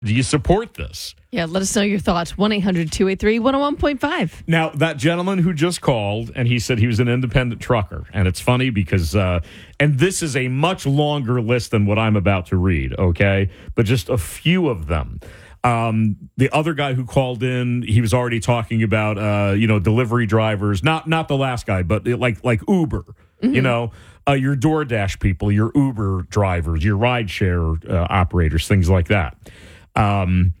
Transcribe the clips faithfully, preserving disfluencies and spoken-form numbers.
Do you support this? Yeah, let us know your thoughts. one eight hundred two eight three one oh one point five. Now, that gentleman who just called, and he said he was an independent trucker. And it's funny because, uh, and this is a much longer list than what I'm about to read, okay? But just a few of them. Um, the other guy who called in, he was already talking about, uh, you know, delivery drivers. Not not the last guy, but like like Uber, mm-hmm. you know, uh, your DoorDash people, your Uber drivers, your rideshare uh, operators, things like that. Um,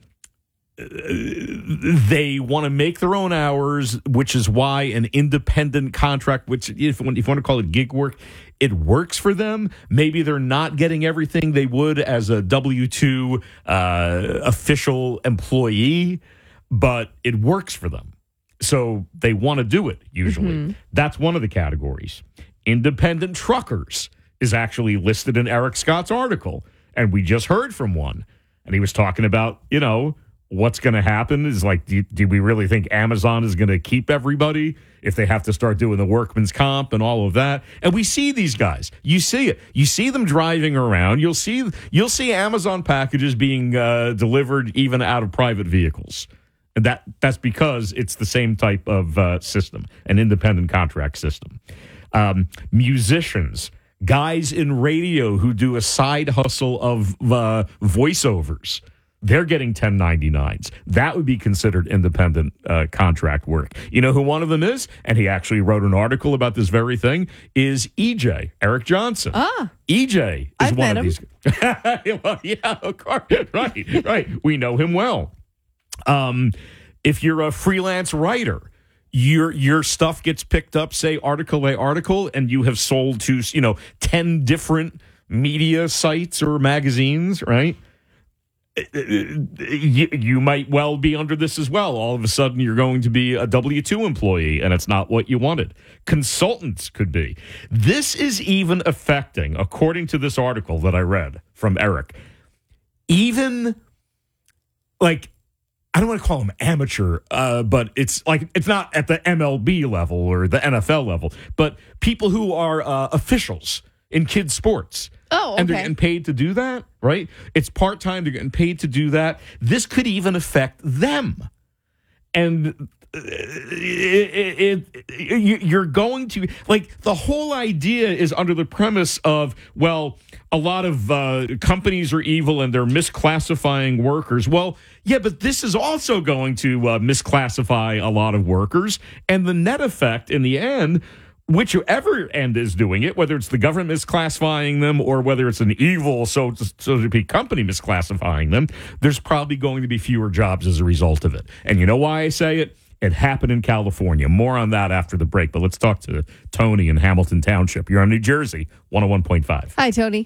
they want to make their own hours, which is why an independent contract, which if, if you want to call it gig work, it works for them. Maybe they're not getting everything they would as a W two uh, official employee, but it works for them. So they want to do it, usually. Mm-hmm. That's one of the categories. Independent truckers is actually listed in Eric Scott's article, and we just heard from one. And he was talking about, you know, what's going to happen is like, do, do we really think Amazon is going to keep everybody if they have to start doing the workman's comp and all of that? And we see these guys. You see it. You see them driving around. You'll see you'll see Amazon packages being uh, delivered even out of private vehicles. And that that's because it's the same type of uh, system, an independent contract system. Um, musicians. Guys in radio who do a side hustle of uh, voiceovers, they're getting ten ninety-nines. That would be considered independent uh, contract work. You know who one of them is? And he actually wrote an article about this very thing, is E J, Eric Johnson. Ah. E J is I've one met of him. these. Well, yeah, of course. Right, right. We know him well. Um, if you're a freelance writer, Your your stuff gets picked up, say, article by article, and you have sold to, you know, ten different media sites or magazines, right? You, you might well be under this as well. All of a sudden, you're going to be a W two employee, and it's not what you wanted. Consultants could be. This is even affecting, according to this article that I read from Eric, even like, I don't want to call them amateur, uh, but it's like it's not at the M L B level or the N F L level, but people who are uh, officials in kids' sports. Oh, okay. And they're getting paid to do that, right? It's part-time. They're getting paid to do that. This could even affect them. And it, it, it, you're going to, like, the whole idea is under the premise of, well, a lot of uh, companies are evil and they're misclassifying workers. Well, yeah, but this is also going to uh, misclassify a lot of workers. And the net effect in the end, whichever end is doing it, whether it's the government misclassifying them or whether it's an evil, so to, so to speak, company misclassifying them, there's probably going to be fewer jobs as a result of it. And you know why I say it? It happened in California. More on that after the break. But let's talk to Tony in Hamilton Township. You're on New Jersey, one oh one point five. Hi, Tony.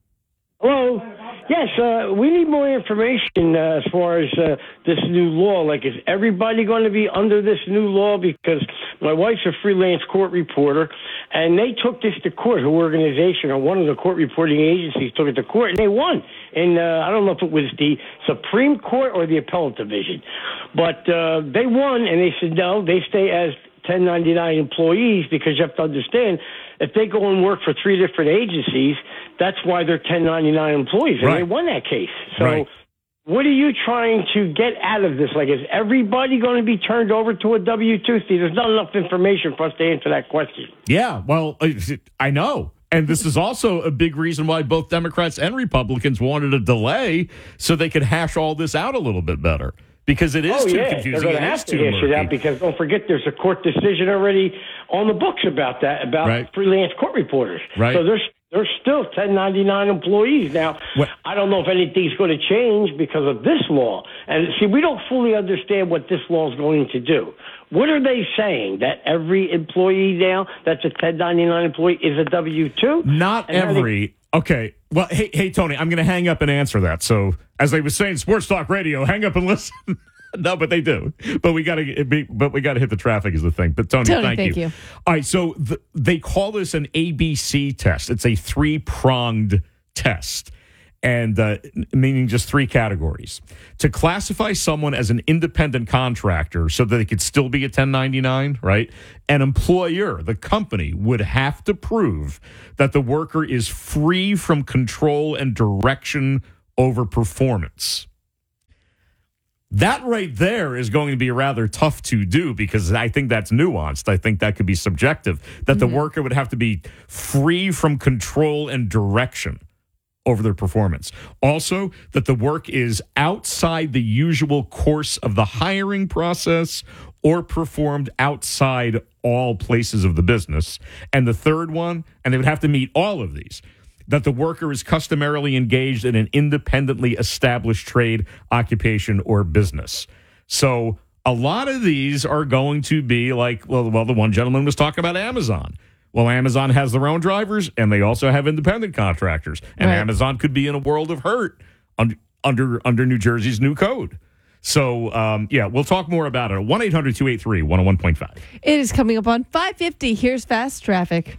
Hello. Yes, uh, we need more information uh, as far as uh, this new law. Like, is everybody going to be under this new law? Because my wife's a freelance court reporter, and they took this to court. Her organization or one of the court reporting agencies took it to court, and they won. And uh, I don't know if it was the Supreme Court or the Appellate Division, but uh, they won, and they said no, they stay as ten ninety-nine employees, because you have to understand, if they go and work for three different agencies, that's why they're ten ninety-nine employees, and right. they won that case. So right. What are you trying to get out of this? Like, is everybody going to be turned over to a W two? See, there's not enough information for us to answer that question. Yeah, well, I know. And this is also a big reason why both Democrats and Republicans wanted a delay so they could hash all this out a little bit better. Because it is oh, too yeah. confusing. They're going to have to hash it out, because don't forget there's a court decision already on the books about that, about right. freelance court reporters. Right. So there's they're still ten ninety-nine employees. Now, what? I don't know if anything's going to change because of this law. And see, we don't fully understand what this law is going to do. What are they saying? That every employee now that's a ten ninety-nine employee is a W two? Not and every. They, okay. Well, hey, hey, Tony, I'm going to hang up and answer that. So, as they were saying, Sports Talk Radio, hang up and listen. No, but they do. But we got to. But we got to hit the traffic is the thing. But Tony, Tony thank, thank you. you. All right. So the, they call this an A B C test. It's a three pronged test, and uh, meaning just three categories to classify someone as an independent contractor, so that they could still be a ten ninety-nine. Right. An employer, the company, would have to prove that the worker is free from control and direction over performance. That right there is going to be rather tough to do because I think that's nuanced. I think that could be subjective, that mm-hmm. the worker would have to be free from control and direction over their performance. Also, that the work is outside the usual course of the hiring process or performed outside all places of the business. And the third one, and they would have to meet all of these, that the worker is customarily engaged in an independently established trade, occupation, or business. So a lot of these are going to be like, well, well, the one gentleman was talking about Amazon. Well, Amazon has their own drivers, and they also have independent contractors. And right. Amazon could be in a world of hurt under under, under New Jersey's new code. So, um, yeah, we'll talk more about it. one eight hundred two eight three one oh one point five. It is coming up on five fifty. Here's Fast Traffic.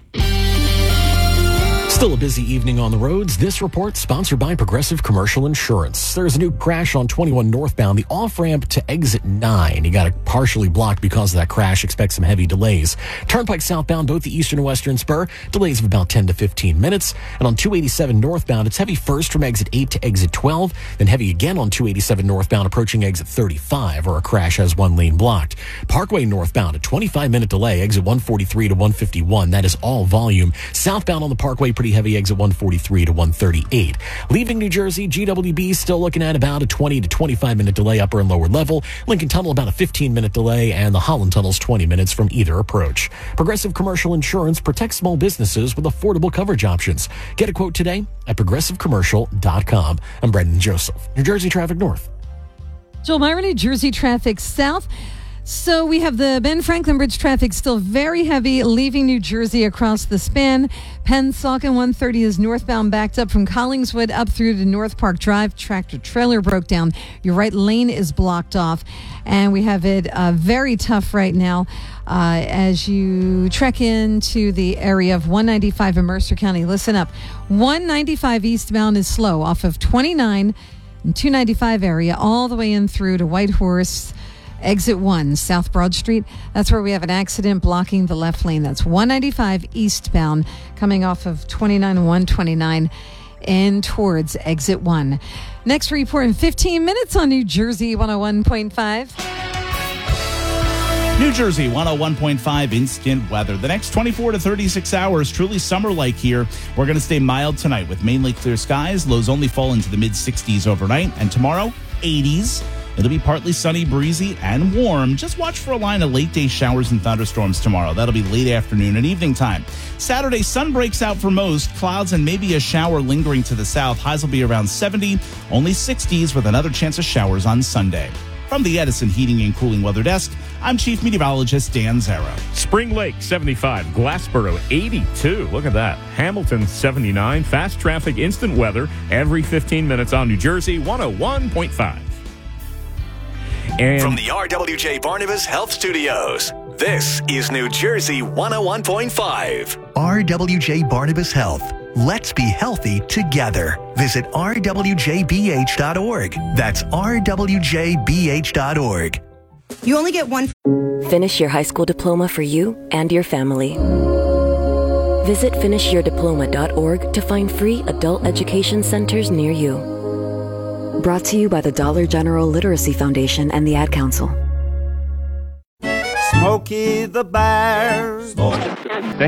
Still a busy evening on the roads. This report sponsored by Progressive Commercial Insurance. There's a new crash on twenty-one northbound, the off-ramp to exit nine. You got it partially blocked because of that crash. Expect some heavy delays. Turnpike southbound, both the eastern and western spur, delays of about ten to fifteen minutes. And on two eighty-seven northbound, it's heavy first from exit eight to exit twelve, then heavy again on two eighty-seven northbound approaching exit thirty-five, or a crash has one lane blocked. Parkway northbound, a twenty-five minute delay, exit one forty-three to one fifty-one. That is all volume. Southbound on the Parkway, pretty heavy, exit one forty-three to one thirty-eight. Leaving New Jersey, G W B still looking at about a twenty to twenty-five minute delay upper and lower level. Lincoln Tunnel about a fifteen minute delay, and the Holland Tunnel's twenty minutes from either approach. Progressive Commercial Insurance protects small businesses with affordable coverage options. Get a quote today at progressive commercial dot com. I'm Brendan Joseph, New Jersey Traffic North. Joel Myron, New Jersey Traffic South. So we have the Ben Franklin Bridge traffic still very heavy, leaving New Jersey across the span. Pennsauken one thirty is northbound backed up from Collingswood up through to North Park Drive. Tractor trailer broke down. Your right lane is blocked off. And we have it uh, very tough right now uh, as you trek into the area of one ninety-five in Mercer County. Listen up. one ninety-five eastbound is slow off of twenty-nine and two ninety-five area all the way in through to Whitehorse. Exit one, South Broad Street. That's where we have an accident blocking the left lane. That's one ninety-five eastbound coming off of twenty-nine and one twenty-nine and towards exit one. Next report in fifteen minutes on New Jersey one oh one point five. New Jersey one oh one point five instant weather. The next twenty-four to thirty-six hours, truly summer-like here. We're going to stay mild tonight with mainly clear skies. Lows only fall into the mid sixties overnight. And tomorrow, eighties. It'll be partly sunny, breezy, and warm. Just watch for a line of late-day showers and thunderstorms tomorrow. That'll be late afternoon and evening time. Saturday, sun breaks out for most. Clouds and maybe a shower lingering to the south. Highs will be around seventy, only sixties with another chance of showers on Sunday. From the Edison Heating and Cooling Weather Desk, I'm Chief Meteorologist Dan Zarrow. Spring Lake, seventy-five. Glassboro, eighty-two. Look at that. Hamilton, seventy-nine. Fast traffic, instant weather every fifteen minutes on New Jersey one oh one point five. And from the R W J Barnabas Health Studios, this is New Jersey one oh one point five. R W J Barnabas Health. Let's be healthy together. Visit r w j b h dot org. That's r w j b h dot org. You only get one. Finish your high school diploma for you and your family. Visit finish your diploma dot org to find free adult education centers near you. Brought to you by the Dollar General Literacy Foundation and the Ad Council. Smokey the Bear. The